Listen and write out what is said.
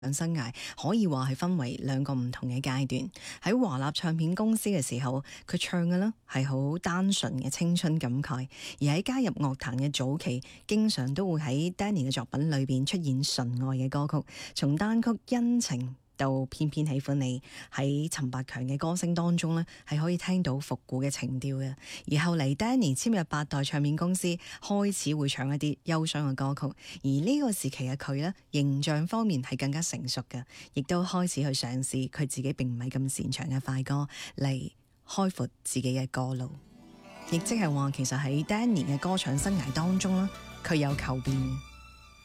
生涯可以話係分為兩個唔同嘅階段。喺華納唱片公司嘅時候，佢唱嘅呢係好單純嘅青春感慨；而喺加入樂壇嘅早期，經常都會喺 Danny 嘅作品裏邊出現純愛嘅歌曲，從單曲因情到偏偏喜歡你，喺陳百強嘅歌聲當中呢，係可以聽到復古嘅情調嘅。而後嚟 Danny 簽入八代唱片公司，開始會唱一啲憂傷嘅歌曲。而呢個時期嘅佢呢，形象方面係更加成熟嘅，亦都開始去嘗試佢自己並唔係咁擅長嘅快歌，嚟開闊自己嘅歌路。亦即係話，其實喺 Danny 嘅歌唱生涯當中呢，佢有求變。